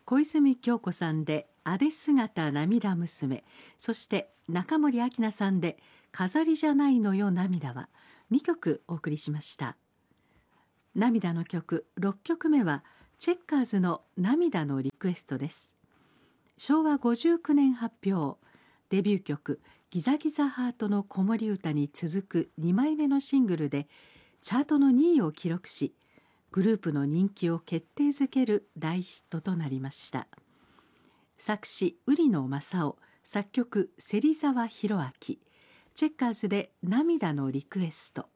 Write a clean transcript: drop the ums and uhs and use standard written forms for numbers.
小泉京子さんであで姿涙娘、そして中森明菜さんで飾りじゃないのよ涙は2曲お送りしました。涙の曲6曲目はチェッカーズの涙のリクエストです。昭和59年発表、デビュー曲ギザギザハートの子守歌に続く2枚目のシングルでチャートの2位を記録し、グループの人気を決定づける大ヒットとなりました。作詞売野雅雄、作曲芹沢宏明、チェッカーズで涙のリクエスト。